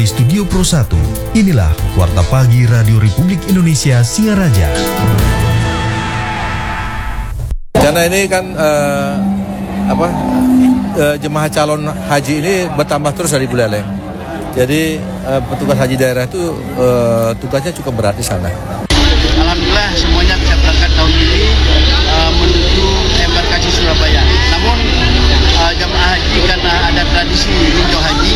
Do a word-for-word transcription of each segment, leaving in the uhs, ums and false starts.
Dari Studio Pro satu, inilah Warta Pagi Radio Republik Indonesia Singaraja. Karena ini kan uh, apa uh, jemaah calon haji ini bertambah terus dari Buleleng. Jadi uh, petugas haji daerah itu uh, tugasnya cukup berat di sana. Alhamdulillah semuanya bisa berangkat tahun ini uh, menuju embarkasi Surabaya. Namun uh, jemaah haji karena ada tradisi ninjau haji.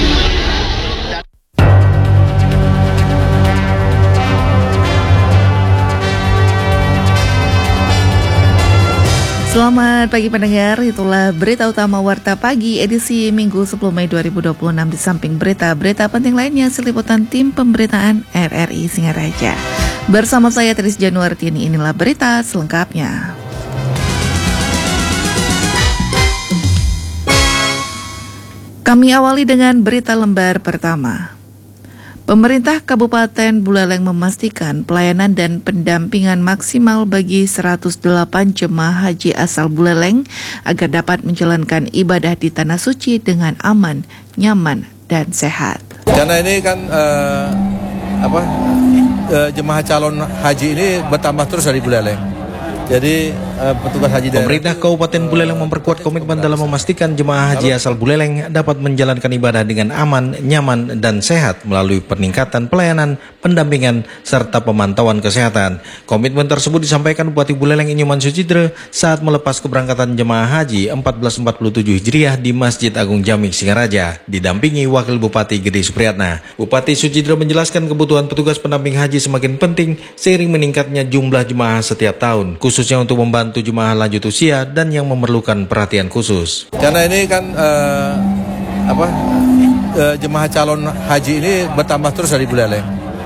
Selamat pagi pendengar, itulah berita utama Warta Pagi edisi Minggu sepuluh Mei dua ribu dua puluh enam. Di samping berita-berita penting lainnya, seliputan tim pemberitaan R R I Singaraja. Bersama saya Tris Januartini, inilah berita selengkapnya. Kami awali dengan berita lembar pertama. Pemerintah Kabupaten Buleleng memastikan pelayanan dan pendampingan maksimal bagi seratus delapan jemaah haji asal Buleleng agar dapat menjalankan ibadah di Tanah Suci dengan aman, nyaman, dan sehat. Karena ini kan uh, apa uh, jemaah calon haji ini bertambah terus dari Buleleng. Jadi uh, petugas haji daerah. Pemerintah Kabupaten Buleleng memperkuat komitmen dalam memastikan jemaah haji asal Buleleng dapat menjalankan ibadah dengan aman, nyaman, dan sehat melalui peningkatan pelayanan, pendampingan, serta pemantauan kesehatan. Komitmen tersebut disampaikan Bupati Buleleng Inyoman Sucidre saat melepas keberangkatan jemaah haji seribu empat ratus empat puluh tujuh Hijriah di Masjid Agung Jamik Singaraja, didampingi Wakil Bupati Gede Supriyatna. Bupati Sucidre menjelaskan kebutuhan petugas pendamping haji semakin penting seiring meningkatnya jumlah jemaah setiap tahun, khususnya untuk membantu jemaah lanjut usia dan yang memerlukan perhatian khusus. Karena ini kan uh, apa uh, jemaah calon haji ini bertambah terus dari Buleleng.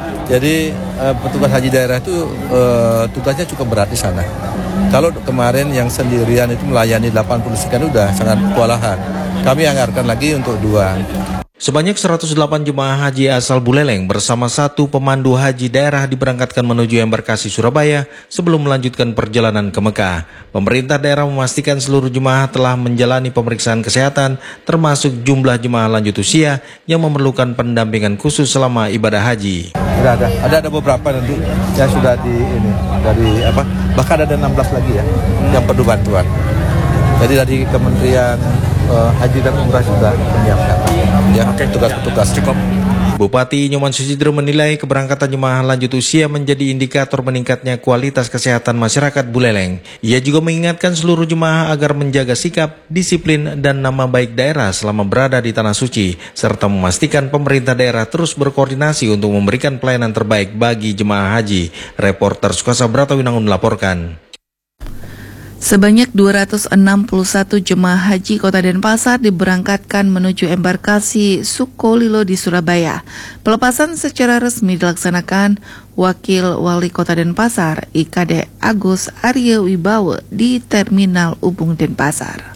Jadi uh, petugas haji daerah itu uh, tugasnya cukup berat di sana. Kalau kemarin yang sendirian itu melayani delapan puluh sekian udah sangat kewalahan. Kami anggarkan lagi untuk dua. Sebanyak seratus delapan jemaah haji asal Buleleng bersama satu pemandu haji daerah diberangkatkan menuju embarkasi Surabaya sebelum melanjutkan perjalanan ke Mekah. Pemerintah daerah memastikan seluruh jemaah telah menjalani pemeriksaan kesehatan, termasuk jumlah jemaah lanjut usia yang memerlukan pendampingan khusus selama ibadah haji. Sudah ada, ada ada beberapa nanti yang sudah di ini dari apa? Bahkan ada enam belas lagi ya yang perlu bantuan. Jadi dari Kementerian uh, Haji dan Umrah sudah menyiapkan ya tugas-tugas cukup. Bupati Inyoman Sucidre menilai keberangkatan jemaah lanjut usia menjadi indikator meningkatnya kualitas kesehatan masyarakat Buleleng. Ia juga mengingatkan seluruh jemaah agar menjaga sikap, disiplin, dan nama baik daerah selama berada di Tanah Suci, serta memastikan pemerintah daerah terus berkoordinasi untuk memberikan pelayanan terbaik bagi jemaah haji. Reporter Sukasa Bratawinangun melaporkan. Sebanyak dua ratus enam puluh satu jemaah haji Kota Denpasar diberangkatkan menuju embarkasi Sukolilo di Surabaya. Pelepasan secara resmi dilaksanakan Wakil Wali Kota Denpasar I K D Agus Arya Wibawa di Terminal Ubung Denpasar.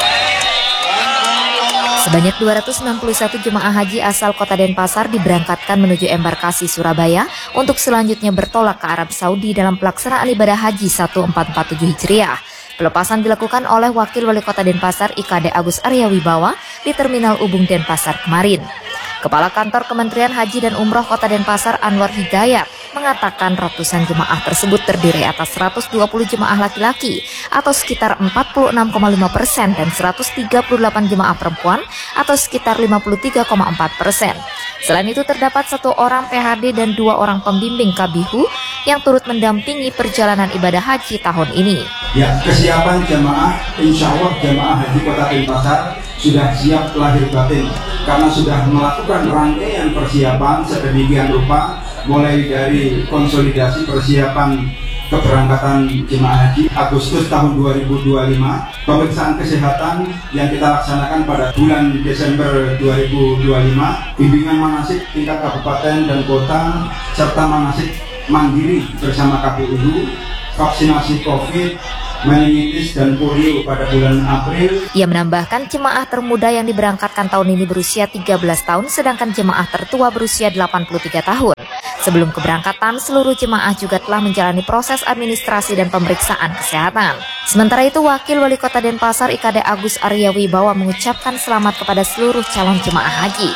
Sebanyak dua ratus enam puluh satu jemaah haji asal Kota Denpasar diberangkatkan menuju embarkasi Surabaya untuk selanjutnya bertolak ke Arab Saudi dalam pelaksanaan ibadah haji seribu empat ratus empat puluh tujuh Hijriah. Pelepasan dilakukan oleh Wakil Wali Kota Denpasar I K D Agus Arya Wibawa di Terminal Ubung Denpasar kemarin. Kepala Kantor Kementerian Haji dan Umroh Kota Denpasar Anwar Hidayat mengatakan ratusan jemaah tersebut terdiri atas seratus dua puluh jemaah laki-laki atau sekitar empat puluh enam koma lima persen dan seratus tiga puluh delapan jemaah perempuan atau sekitar lima puluh tiga koma empat persen. Selain itu terdapat satu orang P H D dan dua orang pembimbing Kabihu yang turut mendampingi perjalanan ibadah haji tahun ini. Ya, kesiapan jemaah, insya Allah jemaah haji Kota Denpasar sudah siap lahir batin karena sudah melakukan rangkaian persiapan sedemikian rupa, mulai dari konsolidasi persiapan keberangkatan jemaah haji Agustus tahun dua ribu dua puluh lima, pemeriksaan kesehatan yang kita laksanakan pada bulan Desember dua ribu dua puluh lima, bimbingan manasik tingkat kabupaten dan kota, serta manasik mandiri bersama K P U, vaksinasi COVID, meningitis dan polio pada bulan April. Ia menambahkan jemaah termuda yang diberangkatkan tahun ini berusia tiga belas tahun, sedangkan jemaah tertua berusia delapan puluh tiga tahun. Sebelum keberangkatan, seluruh jemaah juga telah menjalani proses administrasi dan pemeriksaan kesehatan. Sementara itu, Wakil Wali Kota Denpasar I K D Agus Arya Wibawa mengucapkan selamat kepada seluruh calon jemaah haji.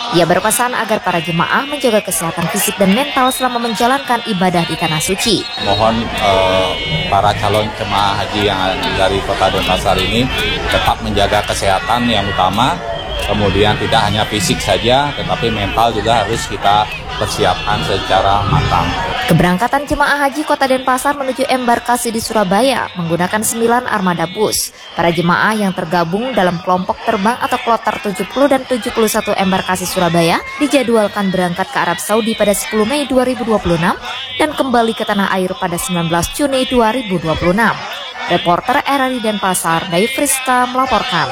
Ia berpesan agar para jemaah menjaga kesehatan fisik dan mental selama menjalankan ibadah di Tanah Suci. Mohon uh, para calon jemaah haji yang dari Kota Denpasar ini tetap menjaga kesehatan yang utama, kemudian tidak hanya fisik saja, tetapi mental juga harus kita persiapkan secara matang. Keberangkatan jemaah haji Kota Denpasar menuju embarkasi di Surabaya menggunakan sembilan armada bus. Para jemaah yang tergabung dalam kelompok terbang atau kloter tujuh puluh dan tujuh puluh satu embarkasi Surabaya dijadwalkan berangkat ke Arab Saudi pada sepuluh Mei dua ribu dua puluh enam dan kembali ke tanah air pada sembilan belas Juni dua ribu dua puluh enam. Reporter R R I Denpasar, Dai Friska melaporkan.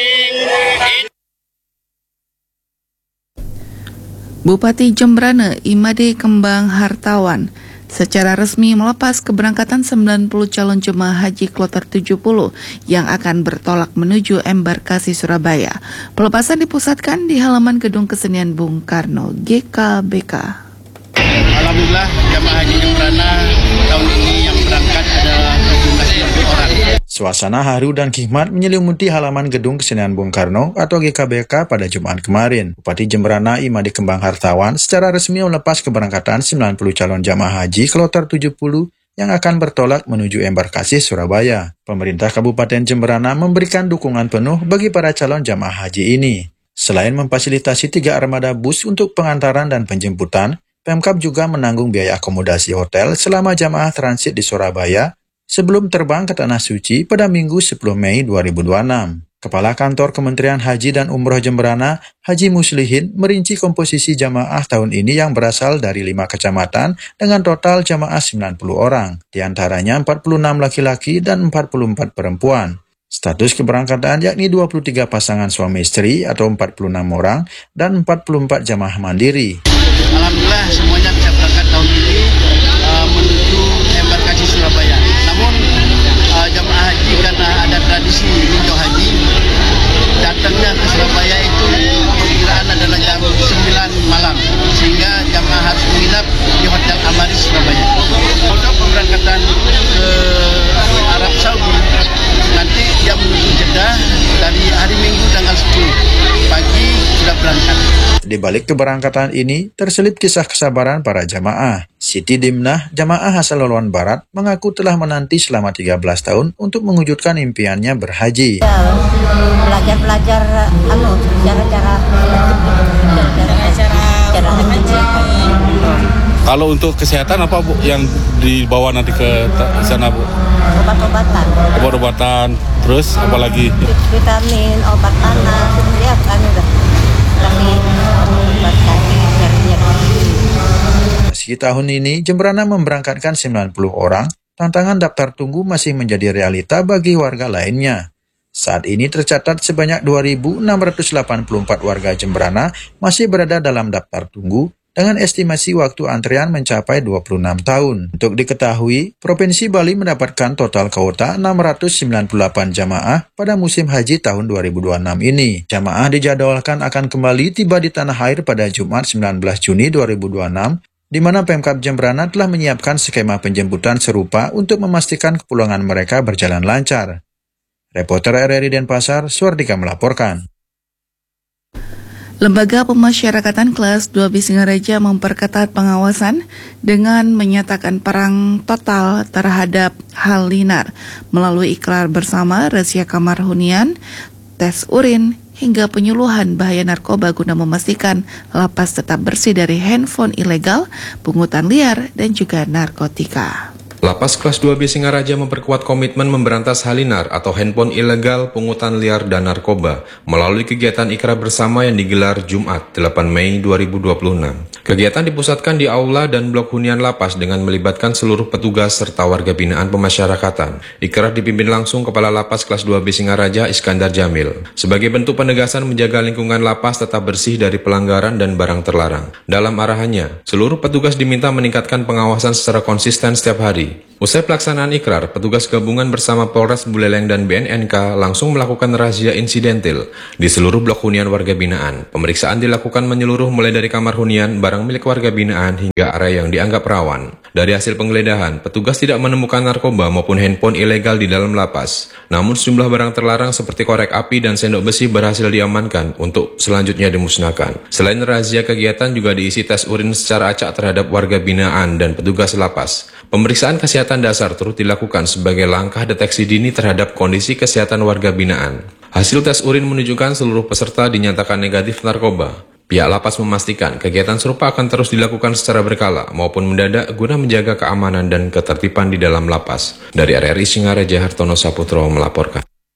Bupati Jembrana Imade Kembang Hartawan secara resmi melepas keberangkatan sembilan puluh calon jemaah haji kloter tujuh puluh yang akan bertolak menuju embarkasi Surabaya. Pelepasan dipusatkan di halaman Gedung Kesenian Bung Karno, G K B K. Alhamdulillah jemaah haji Jembrana tahun ini yang berangkat ada jumlah seribu orang. Suasana haru dan hikmat menyelimuti halaman Gedung Kesenian Bung Karno atau G K B K pada Jumat kemarin. Bupati Jembrana Imade Kembang Hartawan secara resmi melepas keberangkatan sembilan puluh calon jamaah haji kloter tujuh puluh yang akan bertolak menuju embarkasi Surabaya. Pemerintah Kabupaten Jembrana memberikan dukungan penuh bagi para calon jamaah haji ini. Selain memfasilitasi tiga armada bus untuk pengantaran dan penjemputan, Pemkab juga menanggung biaya akomodasi hotel selama jamaah transit di Surabaya sebelum terbang ke Tanah Suci pada Minggu sepuluh Mei dua ribu dua puluh enam. Kepala Kantor Kementerian Haji dan Umroh Jembrana, Haji Muslihin, merinci komposisi jamaah tahun ini yang berasal dari lima kecamatan dengan total jamaah sembilan puluh orang, diantaranya empat puluh enam laki-laki dan empat puluh empat perempuan. Status keberangkatan yakni dua puluh tiga pasangan suami istri atau empat puluh enam orang dan empat puluh empat jamaah mandiri. Alhamdulillah semuanya bisa berangkat tahun ini uh, menuju embarkasi Surabaya. Namun uh, jamaah haji karena ada tradisi ninjau haji, datangnya ke Surabaya itu perkiraan adalah jam sembilan malam, sehingga jamaah harus menginap di Hotel Amaris Surabaya. Untuk pemberangkatan ke Arab Saudi nanti jam menuju Jeddah dari hari Minggu tanggal sepuluh pagi sudah berangkat. Di balik keberangkatan ini terselip kisah kesabaran para jamaah. Siti Dimnah, jamaah asal Loluan Barat, mengaku telah menanti selama tiga belas tahun untuk mewujudkan impiannya berhaji. Ya, belajar-belajar anu cara-cara cara Kalau untuk kesehatan apa Bu yang dibawa nanti ke sana Bu? Obat-obatan. Obat-obatan, terus apa lagi? Vitamin, obat panas, ya kan udah. Lagi obat kaki, Meski tahun ini Jembrana memberangkatkan sembilan puluh orang, tantangan daftar tunggu masih menjadi realita bagi warga lainnya. Saat ini tercatat sebanyak dua ribu enam ratus delapan puluh empat warga Jembrana masih berada dalam daftar tunggu dengan estimasi waktu antrean mencapai dua puluh enam tahun. Untuk diketahui, Provinsi Bali mendapatkan total kuota enam ratus sembilan puluh delapan jamaah pada musim haji tahun dua ribu dua puluh enam ini. Jamaah dijadwalkan akan kembali tiba di tanah air pada Jumat sembilan belas Juni dua ribu dua puluh enam, di mana Pemkab Jembrana telah menyiapkan skema penjemputan serupa untuk memastikan kepulangan mereka berjalan lancar. Reporter R R I Denpasar, Suardika melaporkan. Lembaga Pemasyarakatan Kelas dua B Singaraja memperketat pengawasan dengan menyatakan perang total terhadap Halinar melalui ikrar bersama, razia kamar hunian, tes urin, hingga penyuluhan bahaya narkoba guna memastikan lapas tetap bersih dari handphone ilegal, pungutan liar, dan juga narkotika. Lapas Kelas dua B Singaraja memperkuat komitmen memberantas Halinar atau handphone ilegal, pungutan liar, dan narkoba melalui kegiatan ikrar bersama yang digelar Jumat delapan Mei dua ribu dua puluh enam. Kegiatan dipusatkan di aula dan blok hunian lapas dengan melibatkan seluruh petugas serta warga binaan pemasyarakatan. Ikrar dipimpin langsung Kepala Lapas Kelas dua B Singaraja Iskandar Jamil sebagai bentuk penegasan menjaga lingkungan lapas tetap bersih dari pelanggaran dan barang terlarang. Dalam arahannya, seluruh petugas diminta meningkatkan pengawasan secara konsisten setiap hari. Usai pelaksanaan ikrar, petugas gabungan bersama Polres Buleleng dan B N N K langsung melakukan razia insidentil di seluruh blok hunian warga binaan. Pemeriksaan dilakukan menyeluruh mulai dari kamar hunian, barang milik warga binaan hingga area yang dianggap rawan. Dari hasil penggeledahan, petugas tidak menemukan narkoba maupun handphone ilegal di dalam lapas. Namun sejumlah barang terlarang seperti korek api dan sendok besi berhasil diamankan untuk selanjutnya dimusnahkan. Selain razia kegiatan juga diisi tes urin secara acak terhadap warga binaan dan petugas lapas. Pemeriksaan kesehatan dasar turut dilakukan sebagai langkah deteksi dini terhadap kondisi kesehatan warga binaan. Hasil tes urin menunjukkan seluruh peserta dinyatakan negatif narkoba. Pihak lapas memastikan kegiatan serupa akan terus dilakukan secara berkala maupun mendadak guna menjaga keamanan dan ketertiban di dalam lapas. Dari R R I Singaraja, Hartono Saputro melaporkan.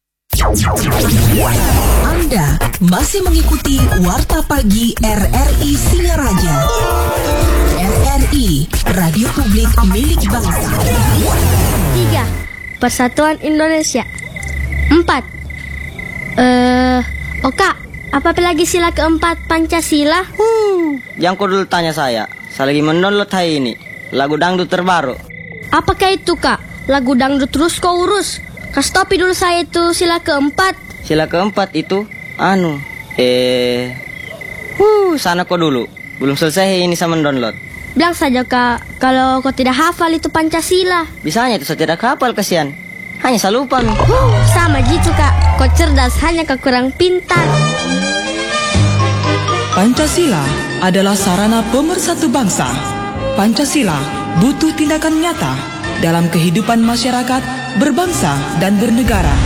Anda masih mengikuti Warta Pagi R R I Singaraja. R R I, Radio Publik Milik Bangsa. Tiga, Persatuan Indonesia. Empat, eh, uh, Oka. Apa lagi sila keempat Pancasila? Hmm, yang kau dulu tanya saya. Saya lagi mendownload hari ini lagu dangdut terbaru. Apakah itu, Kak? Lagu dangdut terus kau urus. Kasih topi dulu saya itu sila keempat. Sila keempat itu anu eh uh sana kau dulu. Belum selesai ini saya mendownload. Bilang saja, Kak, kalau kau tidak hafal itu Pancasila. Bisanya itu saya tidak hafal, kasihan. Hanya saya lupa. Uh, sama gitu, Kak. Kau cerdas, hanya kau kurang pintar. Pancasila adalah sarana pemersatu bangsa. Pancasila butuh tindakan nyata dalam kehidupan masyarakat berbangsa dan bernegara.